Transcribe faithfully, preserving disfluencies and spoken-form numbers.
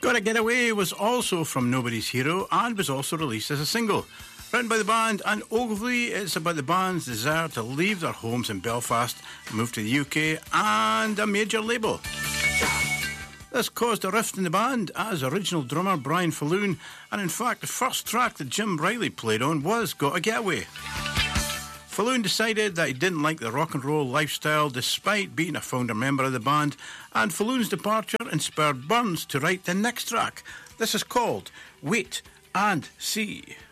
Gotta Get Away was also from Nobody's Hero and was also released as a single. Written by the band and Ogilvy, it's about the band's desire to leave their homes in Belfast, move to the U K and a major label. This caused a rift in the band as original drummer Brian Falloon, and in fact the first track that Jim Riley played on was Gotta Get Away. Falloon decided that he didn't like the rock and roll lifestyle despite being a founder member of the band, and Falloon's departure inspired Burns to write the next track. This is called Wait and See.